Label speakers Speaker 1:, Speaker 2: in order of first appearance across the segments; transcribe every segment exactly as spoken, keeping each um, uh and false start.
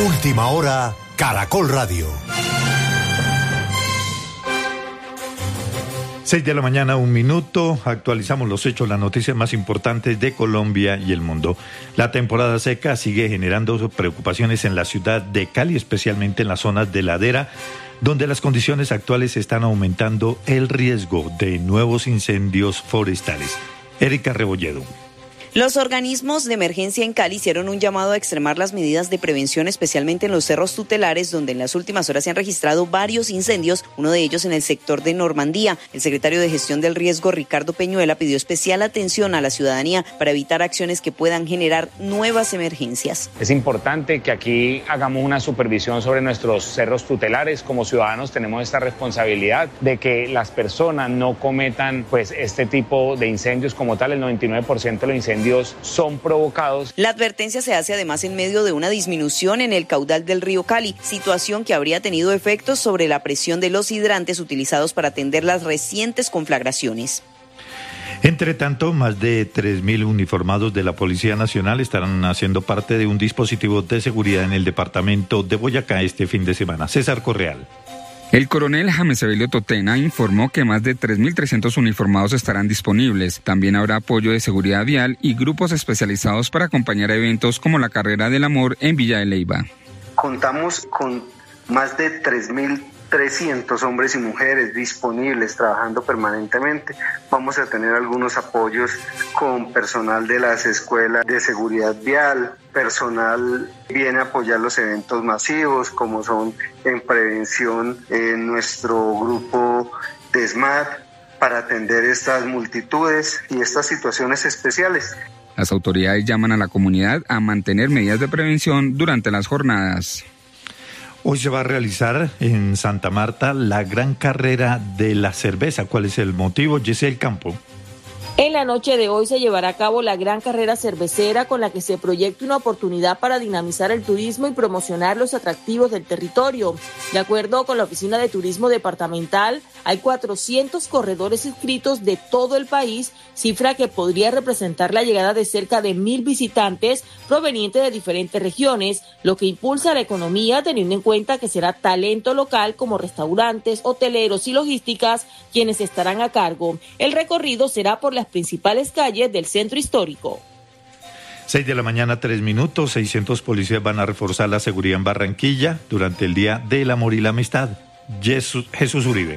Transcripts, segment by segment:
Speaker 1: Última hora, Caracol Radio.
Speaker 2: Seis de la mañana, un minuto. Actualizamos los hechos, las noticias más importantes de Colombia y el mundo. La temporada seca sigue generando preocupaciones en la ciudad de Cali, especialmente en las zonas de ladera, donde las condiciones actuales están aumentando el riesgo de nuevos incendios forestales. Erika Rebolledo.
Speaker 3: Los organismos de emergencia en Cali hicieron un llamado a extremar las medidas de prevención, especialmente en los cerros tutelares, donde en las últimas horas se han registrado varios incendios, uno de ellos en el sector de Normandía. El secretario de Gestión del Riesgo, Ricardo Peñuela, pidió especial atención a la ciudadanía para evitar acciones que puedan generar nuevas emergencias.
Speaker 4: Es importante que aquí hagamos una supervisión sobre nuestros cerros tutelares. Como ciudadanos tenemos esta responsabilidad de que las personas no cometan pues este tipo de incendios como tal. El noventa y nueve por ciento de los incendios son provocados.
Speaker 3: La advertencia se hace además en medio de una disminución en el caudal del río Cali, situación que habría tenido efectos sobre la presión de los hidrantes utilizados para atender las recientes conflagraciones.
Speaker 2: Entre tanto, más de tres mil uniformados de la Policía Nacional estarán haciendo parte de un dispositivo de seguridad en el departamento de Boyacá este fin de semana. César Correal.
Speaker 5: El coronel James Evelio Totena informó que más de tres mil trescientos uniformados estarán disponibles. También habrá apoyo de seguridad vial y grupos especializados para acompañar eventos como la Carrera del Amor en Villa de Leyva.
Speaker 6: Contamos con más de tres mil trescientos hombres y mujeres disponibles trabajando permanentemente. Vamos a tener algunos apoyos con personal de las escuelas de seguridad vial. Personal viene a apoyar los eventos masivos, como son en prevención en nuestro grupo de SMAT, para atender estas multitudes y estas situaciones especiales.
Speaker 5: Las autoridades llaman a la comunidad a mantener medidas de prevención durante las jornadas.
Speaker 2: Hoy se va a realizar en Santa Marta la gran carrera de la cerveza. ¿Cuál es el motivo? Yesel Campo.
Speaker 7: En la noche de hoy se llevará a cabo la gran carrera cervecera, con la que se proyecta una oportunidad para dinamizar el turismo y promocionar los atractivos del territorio. De acuerdo con la Oficina de Turismo Departamental, hay cuatrocientos corredores inscritos de todo el país, cifra que podría representar la llegada de cerca de mil visitantes provenientes de diferentes regiones, lo que impulsa la economía, teniendo en cuenta que será talento local como restaurantes, hoteleros y logísticas quienes estarán a cargo. El recorrido será por las principales calles del centro histórico.
Speaker 2: Seis de la mañana, tres minutos. seiscientos policías van a reforzar la seguridad en Barranquilla durante el Día del Amor y la Amistad. Jesús, Jesús Uribe.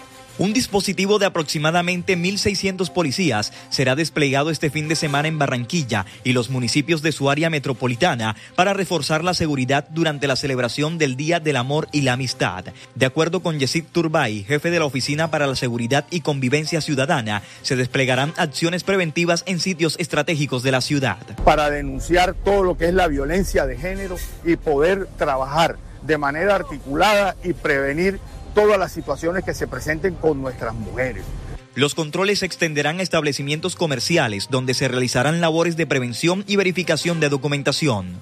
Speaker 8: Un dispositivo de aproximadamente mil seiscientos policías será desplegado este fin de semana en Barranquilla y los municipios de su área metropolitana para reforzar la seguridad durante la celebración del Día del Amor y la Amistad. De acuerdo con Yesid Turbay, jefe de la Oficina para la Seguridad y Convivencia Ciudadana, se desplegarán acciones preventivas en sitios estratégicos de la ciudad.
Speaker 9: Para denunciar todo lo que es la violencia de género y poder trabajar de manera articulada y prevenir todas las situaciones que se presenten con nuestras mujeres.
Speaker 8: Los controles se extenderán a establecimientos comerciales, donde se realizarán labores de prevención y verificación de documentación.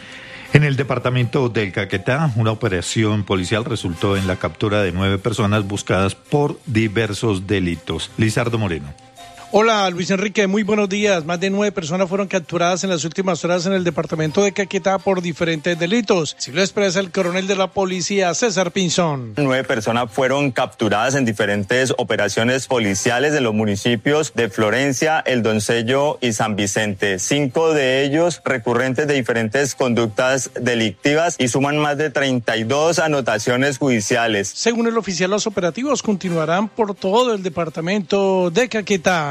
Speaker 2: En el departamento del Caquetá, una operación policial resultó en la captura de nueve personas buscadas por diversos delitos. Lizardo Moreno.
Speaker 10: Hola Luis Enrique, muy buenos días. Más de nueve personas fueron capturadas en las últimas horas en el departamento de Caquetá por diferentes delitos. Así lo expresa el coronel de la policía, César Pinzón.
Speaker 11: Nueve personas fueron capturadas en diferentes operaciones policiales en los municipios de Florencia, El Doncello y San Vicente. Cinco de ellos recurrentes de diferentes conductas delictivas y suman más de treinta y dos anotaciones judiciales.
Speaker 10: Según el oficial, los operativos continuarán por todo el departamento de Caquetá.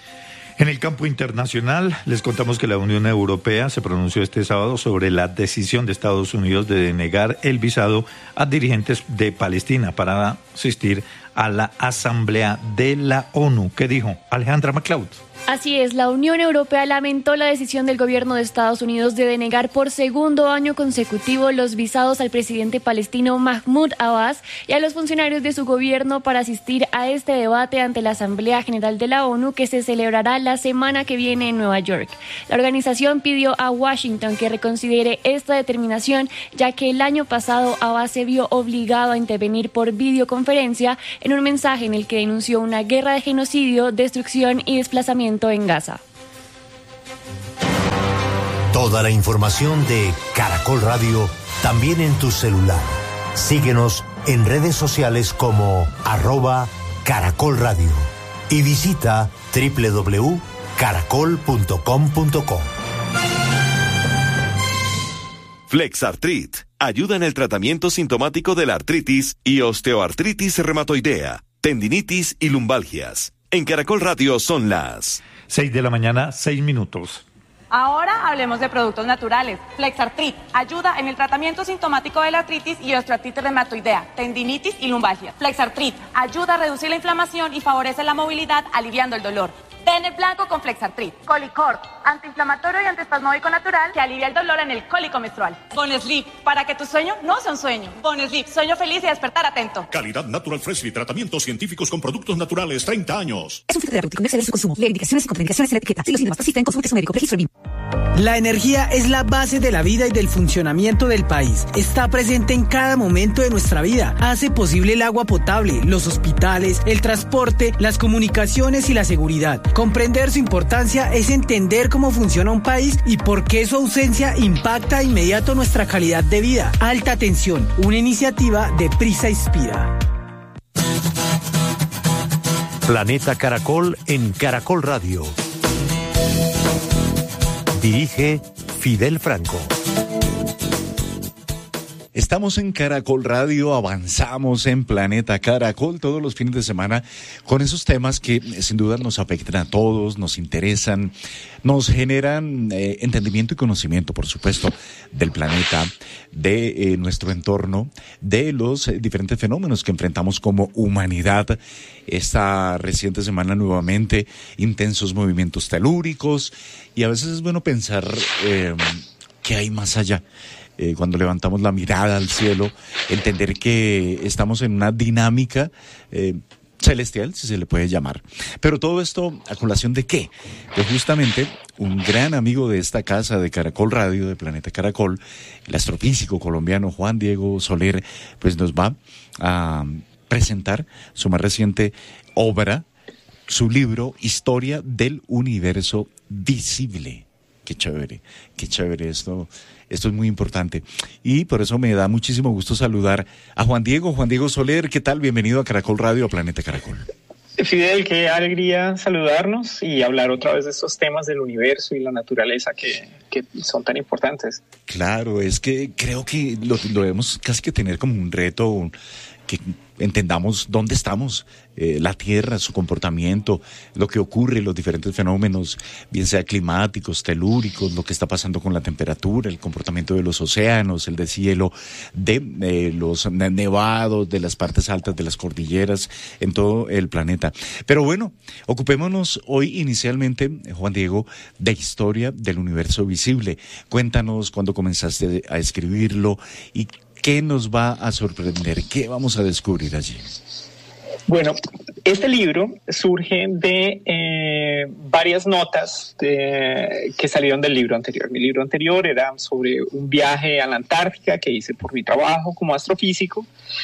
Speaker 2: En el campo internacional, les contamos que la Unión Europea se pronunció este sábado sobre la decisión de Estados Unidos de denegar el visado a dirigentes de Palestina para asistir a la Asamblea de la ONU. ¿Qué dijo Alejandra MacLeod?
Speaker 12: Así es, la Unión Europea lamentó la decisión del gobierno de Estados Unidos de denegar por segundo año consecutivo los visados al presidente palestino Mahmoud Abbas y a los funcionarios de su gobierno para asistir a este debate ante la Asamblea General de la ONU, que se celebrará la semana que viene en Nueva York. La organización pidió a Washington que reconsidere esta determinación, ya que el año pasado Abbas se vio obligado a intervenir por videoconferencia en un mensaje en el que denunció una guerra de genocidio, destrucción y desplazamiento en Gaza.
Speaker 1: Toda la información de Caracol Radio también en tu celular. Síguenos en redes sociales como arroba Caracol Radio y visita doble u doble u doble u punto caracol punto com punto co.
Speaker 13: Flexartrit ayuda en el tratamiento sintomático de la artritis y osteoartritis reumatoidea, tendinitis y lumbalgias. En Caracol Radio son las
Speaker 2: seis de la mañana, seis minutos.
Speaker 14: Ahora hablemos de productos naturales. Flexartrit ayuda en el tratamiento sintomático de la artritis y osteoartritis reumatoidea, tendinitis y lumbalgia. Flexartrit ayuda a reducir la inflamación y favorece la movilidad, aliviando el dolor. Ten el blanco con Flexartrit. Colicort, antiinflamatorio y antiespasmódico natural que alivia el dolor en el cólico menstrual. Bonesleep, para que tu sueño no sea un sueño. Bonesleep, sueño feliz y despertar atento.
Speaker 15: Calidad Natural Freshly, tratamientos científicos con productos naturales, treinta años.
Speaker 16: Es un fitoterapéutico, no exceder su consumo. Lee indicaciones y contraindicaciones en la etiqueta. Si los síntomas persisten, consulte a su médico. Registro B I M.
Speaker 17: La energía es la base de la vida y del funcionamiento del país. Está presente en cada momento de nuestra vida. Hace posible el agua potable, los hospitales, el transporte, las comunicaciones y la seguridad. Comprender su importancia es entender cómo funciona un país y por qué su ausencia impacta de inmediato nuestra calidad de vida. Alta tensión, una iniciativa de Prisa Inspira.
Speaker 1: Planeta Caracol en Caracol Radio. Dirige Fidel Franco.
Speaker 18: Estamos en Caracol Radio, avanzamos en Planeta Caracol todos los fines de semana con esos temas que sin duda nos afectan a todos, nos interesan, nos generan eh, entendimiento y conocimiento, por supuesto, del planeta, de eh, nuestro entorno, de los eh, diferentes fenómenos que enfrentamos como humanidad. Esta reciente semana nuevamente intensos movimientos telúricos y a veces es bueno pensar eh, qué hay más allá. Eh, cuando levantamos la mirada al cielo, entender que estamos en una dinámica eh, celestial, si se le puede llamar. Pero todo esto, ¿a colación de qué? Pues justamente un gran amigo de esta casa de Caracol Radio, de Planeta Caracol, el astrofísico colombiano Juan Diego Soler, pues nos va a presentar su más reciente obra, su libro Historia del Universo Visible. Qué chévere, qué chévere esto. Esto es muy importante y por eso me da muchísimo gusto saludar a Juan Diego, Juan Diego Soler. ¿Qué tal? Bienvenido a Caracol Radio, a Planeta Caracol.
Speaker 19: Fidel, qué alegría saludarnos y hablar otra vez de estos temas del universo y la naturaleza que, que son tan importantes.
Speaker 18: Claro, es que creo que lo, lo debemos casi que tener como un reto, un, que entendamos dónde estamos, eh, la Tierra, su comportamiento, lo que ocurre, los diferentes fenómenos, bien sea climáticos, telúricos, lo que está pasando con la temperatura, el comportamiento de los océanos, el deshielo de eh, los nevados, de las partes altas de las cordilleras, en todo el planeta. Pero bueno, ocupémonos hoy inicialmente, Juan Diego, de historia del universo visible. Cuéntanos cuándo comenzaste a escribirlo y ¿qué nos va a sorprender? ¿Qué vamos a descubrir allí?
Speaker 19: Bueno, este libro surge de eh, varias notas de, que salieron del libro anterior. Mi libro anterior era sobre un viaje a la Antártica que hice por mi trabajo como astrofísico.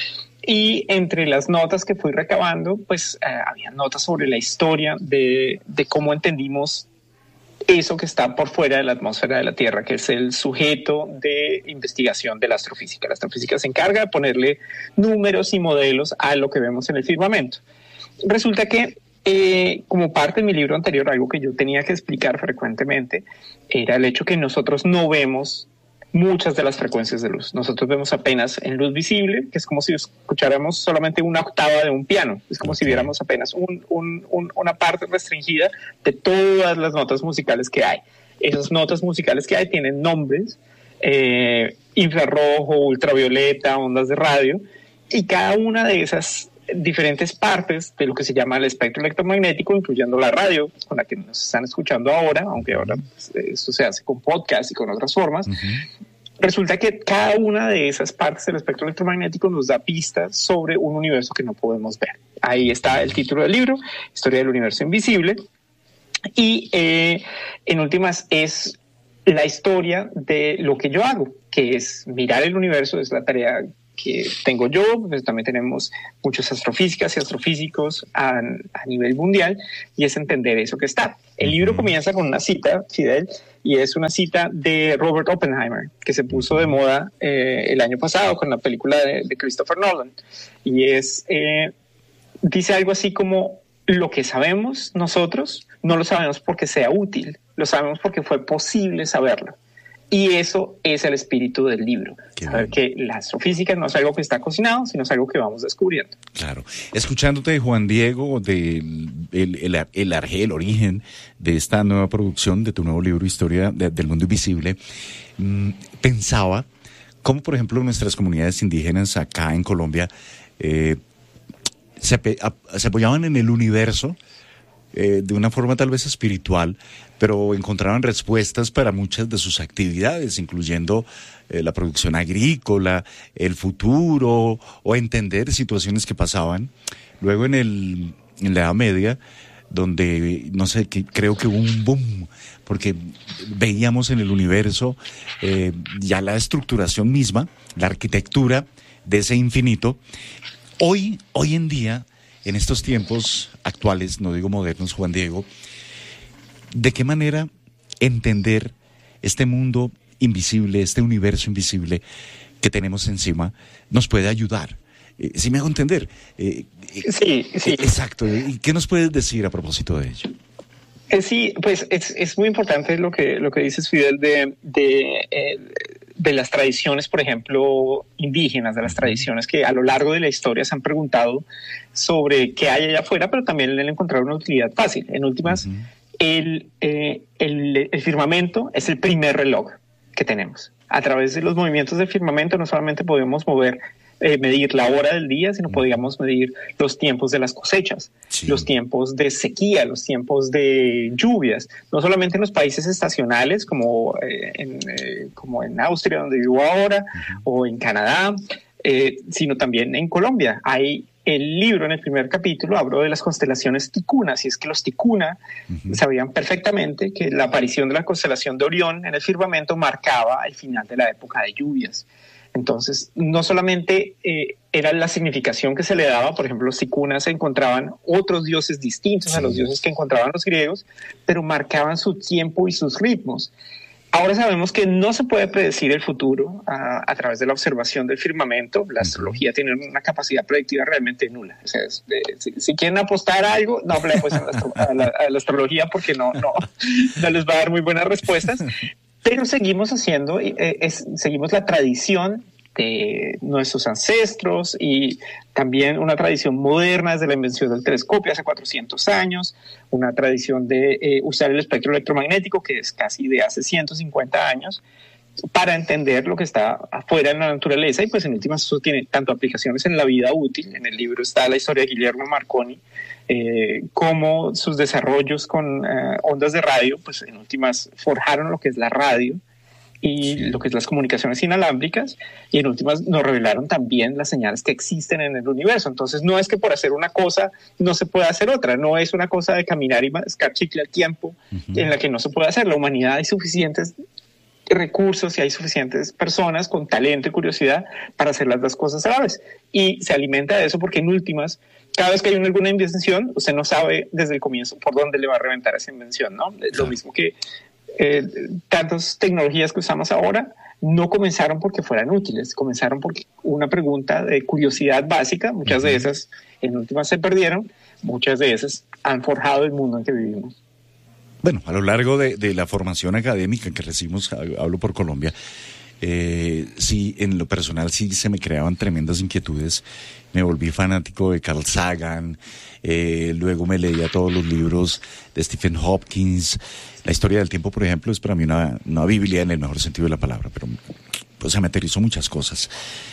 Speaker 19: Y entre las notas que fui recabando, pues eh, había notas sobre la historia de, de cómo entendimos eso que está por fuera de la atmósfera de la Tierra, que es el sujeto de investigación de la astrofísica. La astrofísica se encarga de ponerle números y modelos a lo que vemos en el firmamento. Resulta que, eh, como parte de mi libro anterior, algo que yo tenía que explicar frecuentemente era el hecho que nosotros no vemos muchas de las frecuencias de luz. Nosotros vemos apenas en luz visible, que es como si escucháramos solamente una octava de un piano. Es como si viéramos apenas un, un, un, una parte restringida de todas las notas musicales que hay. Esas notas musicales que hay tienen nombres, eh, infrarrojo, ultravioleta, ondas de radio, y cada una de esas diferentes partes de lo que se llama el espectro electromagnético, incluyendo la radio, con la que nos están escuchando ahora, aunque ahora pues, esto se hace con podcast y con otras formas. Uh-huh. Resulta que cada una de esas partes del espectro electromagnético nos da pistas sobre un universo que no podemos ver. Ahí está el título del libro, Historia del Universo Invisible, y eh, en últimas es la historia de lo que yo hago, que es mirar el universo, es la tarea que tengo yo, pues también tenemos muchos astrofísicas y astrofísicos a, a nivel mundial, y es entender eso que está. El libro comienza con una cita, Fidel, y es una cita de Robert Oppenheimer, que se puso de moda eh, el año pasado con la película de, de Christopher Nolan, y es, eh, dice algo así como: lo que sabemos nosotros no lo sabemos porque sea útil, lo sabemos porque fue posible saberlo. Y eso es el espíritu del libro. Saber que la astrofísica no es algo que está cocinado, sino es algo que vamos descubriendo.
Speaker 18: Claro. Escuchándote, Juan Diego, del el, el, el Argel, el origen de esta nueva producción, de tu nuevo libro, Historia de, del Mundo Invisible, mmm, pensaba cómo, por ejemplo, nuestras comunidades indígenas acá en Colombia eh, se, se apoyaban en el universo Eh, de una forma tal vez espiritual, pero encontraban respuestas para muchas de sus actividades, incluyendo eh, la producción agrícola, el futuro, o entender situaciones que pasaban. Luego en, el, en la Edad Media, donde, no sé, que, creo que hubo un boom, porque veíamos en el universo eh, ya la estructuración misma, la arquitectura de ese infinito. Hoy, hoy en día, en estos tiempos actuales, no digo modernos, Juan Diego, ¿de qué manera entender este mundo invisible, este universo invisible que tenemos encima, nos puede ayudar? Eh, ¿Sí me hago entender? Eh,
Speaker 19: sí, sí.
Speaker 18: Eh, exacto. ¿Y qué nos puedes decir a propósito de ello?
Speaker 19: Eh, sí, pues es, es muy importante lo que, lo que dices, Fidel, de... de eh, de las tradiciones, por ejemplo, indígenas, de las tradiciones que a lo largo de la historia se han preguntado sobre qué hay allá afuera, pero también le han encontrado una utilidad fácil. En últimas, uh-huh. el, eh, el, el firmamento es el primer reloj que tenemos. A través de los movimientos del firmamento no solamente podemos mover, eh, medir la hora del día, sino podíamos medir los tiempos de las cosechas, sí. los tiempos de sequía, los tiempos de lluvias, no solamente en los países estacionales como, eh, en, eh, como en Austria, donde vivo ahora, uh-huh. o en Canadá, eh, sino también en Colombia. Hay el libro, en el primer capítulo, hablo de las constelaciones ticunas, y es que los ticuna uh-huh. sabían perfectamente que la aparición de la constelación de Orión en el firmamento marcaba el final de la época de lluvias. Entonces, no solamente eh, era la significación que se le daba, por ejemplo, los ticunas encontraban otros dioses distintos sí. a los dioses que encontraban los griegos, pero marcaban su tiempo y sus ritmos. Ahora sabemos que no se puede predecir el futuro a, a través de la observación del firmamento. La astrología tiene una capacidad predictiva realmente nula. O sea, es, eh, si, si quieren apostar a algo, no le apuesten a, la, a, la, a la astrología porque no, no, no les va a dar muy buenas respuestas. Pero seguimos haciendo, eh, es, seguimos la tradición de nuestros ancestros y también una tradición moderna desde la invención del telescopio hace cuatrocientos años, una tradición de eh, usar el espectro electromagnético que es casi de hace ciento cincuenta años para entender lo que está afuera en la naturaleza, y pues en últimas eso tiene tanto aplicaciones en la vida útil. En el libro está la historia de Guillermo Marconi, eh, cómo sus desarrollos con eh, ondas de radio, pues en últimas forjaron lo que es la radio y sí. lo que es las comunicaciones inalámbricas, y en últimas nos revelaron también las señales que existen en el universo. Entonces no es que por hacer una cosa no se pueda hacer otra, no es una cosa de caminar y mascar chicle al tiempo uh-huh. en la que no se puede hacer. La humanidad hay suficientes recursos y hay suficientes personas con talento y curiosidad para hacer las dos cosas a la vez, y se alimenta de eso porque en últimas, cada vez que hay una, alguna invención, usted no sabe desde el comienzo por dónde le va a reventar esa invención, ¿no? Es lo mismo que eh, tantas tecnologías que usamos ahora no comenzaron porque fueran útiles, comenzaron porque una pregunta de curiosidad básica, muchas uh-huh. de esas en últimas se perdieron, muchas de esas han forjado el mundo en que vivimos.
Speaker 18: Bueno, a lo largo de, de la formación académica que recibimos, hablo por Colombia, eh, sí, en lo personal sí se me creaban tremendas inquietudes. Me volví fanático de Carl Sagan, eh, luego me leía todos los libros de Stephen Hopkins. La historia del tiempo, por ejemplo, es para mí una, una biblia en el mejor sentido de la palabra, pero pues se me aterrizó muchas cosas.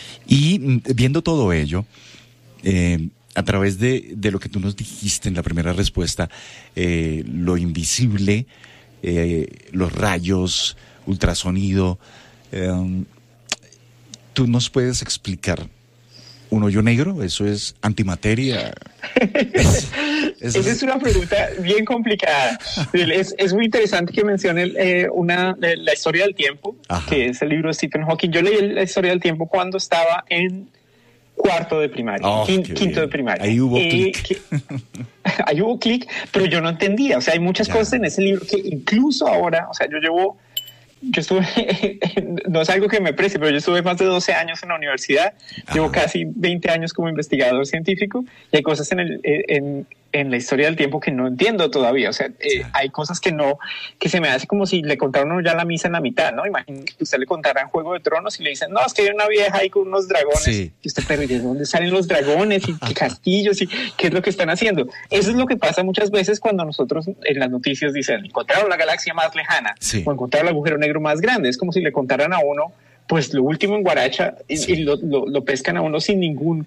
Speaker 18: Y viendo todo ello, eh, a través de, de lo que tú nos dijiste en la primera respuesta, eh, lo invisible, eh, los rayos, ultrasonido, eh, tú nos puedes explicar un hoyo negro? ¿Eso es antimateria?
Speaker 19: es, Esa es... es una pregunta bien complicada. Es, es muy interesante que mencione eh, una, la historia del tiempo, Ajá. que es el libro de Stephen Hawking. Yo leí la historia del tiempo cuando estaba en cuarto de primaria, oh, quinto, quinto de primaria.
Speaker 18: Ahí hubo eh, clic.
Speaker 19: Que, ahí hubo clic, pero yo no entendía. O sea, hay muchas ya. cosas en ese libro que incluso ahora, o sea, yo llevo... Yo estuve, no es algo que me precie, pero yo estuve más de doce años en la universidad, Ajá. llevo casi veinte años como investigador científico y hay cosas en, el, en, en la historia del tiempo que no entiendo todavía. O sea, eh, hay cosas que no, que se me hace como si le contaron ya la misa en la mitad, ¿no? Imagínate que usted le contara en Juego de Tronos y le dicen, no, es que hay una vieja ahí con unos dragones. Sí. Y usted, pero ¿de dónde salen los dragones y qué castillos y qué es lo que están haciendo? Eso es lo que pasa muchas veces cuando nosotros en las noticias dicen, encontraron la galaxia más lejana sí. o encontraron el agujero negro más grande. Es como si le contaran a uno pues lo último en Guaracha y, sí. y lo, lo, lo pescan a uno sin ningún